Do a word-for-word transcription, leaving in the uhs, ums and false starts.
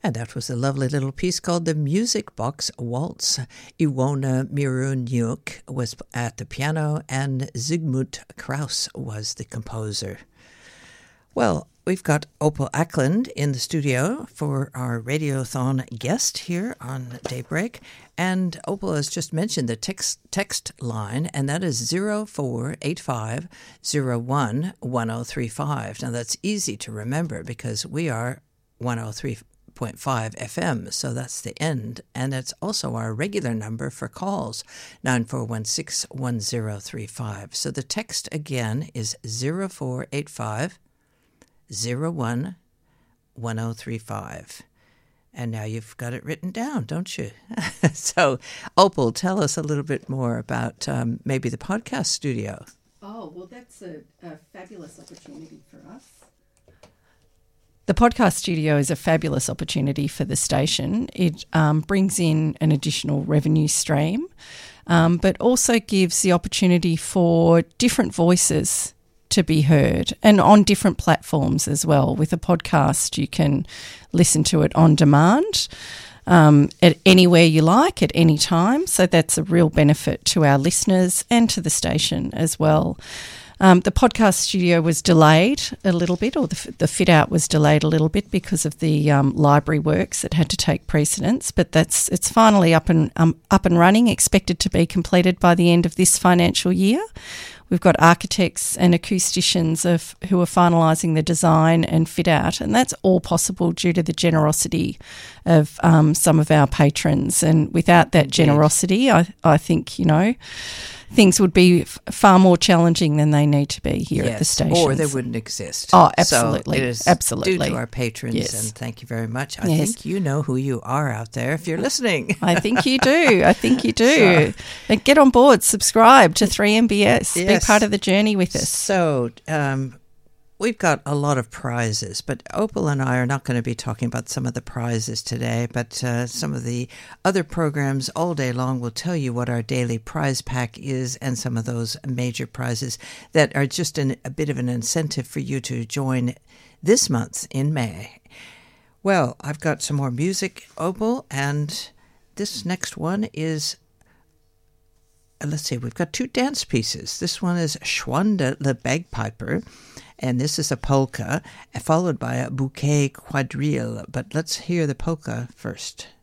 And that was a lovely little piece called The Music Box Waltz. Iwona Mirouniuk was at the piano and Zygmunt Kraus was the composer. Well, we've got Opal Ackland in the studio for our Radiothon guest here on Daybreak. And Opal has just mentioned the text text line, and that is zero four eight five zero one one zero three five. Now, that's easy to remember because we are one oh three point five F M, so that's the end. And it's also our regular number for calls, nine four one six one zero three five. So the text again is zero four eight five zero one one zero three five. And now you've got it written down, don't you? So, Opal, tell us a little bit more about um, maybe the podcast studio. Oh, well, that's a, a fabulous opportunity for us. The podcast studio is a fabulous opportunity for the station. It um, brings in an additional revenue stream, um, but also gives the opportunity for different voices to be heard, and on different platforms as well. With a podcast, you can listen to it on demand um, at anywhere you like, at any time. So that's a real benefit to our listeners and to the station as well. Um, the podcast studio was delayed a little bit, or the, the fit out was delayed a little bit because of the um, library works that had to take precedence. But that's it's finally up and um, up and running, expected to be completed by the end of this financial year. We've got architects and acousticians of who are finalising the design and fit out, and that's all possible due to the generosity of um, some of our patrons. And without that generosity, I, I think, you know, things would be f- far more challenging than they need to be here yes, at the station. Or they wouldn't exist. Oh, absolutely. So it is absolutely. due to our patrons, yes. and thank you very much. I yes. think you know who you are out there if you're listening. I think you do. I think you do. So, get on board, subscribe to three M B S, yes. be part of the journey with us. So, um, we've got a lot of prizes, but Opal and I are not going to be talking about some of the prizes today, but uh, some of the other programs all day long will tell you what our daily prize pack is and some of those major prizes that are just an, a bit of an incentive for you to join this month in May. Well, I've got some more music, Opal, and this next one is... Let's see, we've got two dance pieces. This one is Schwanda the Bagpiper, and this is a polka, followed by a bouquet quadrille. But let's hear the polka first.